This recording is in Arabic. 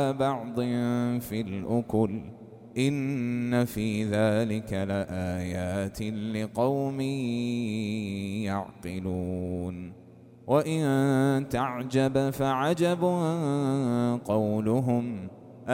بعض في الأكل إن في ذلك لآيات لقوم يعقلون. وإن تعجب فعجب قولهم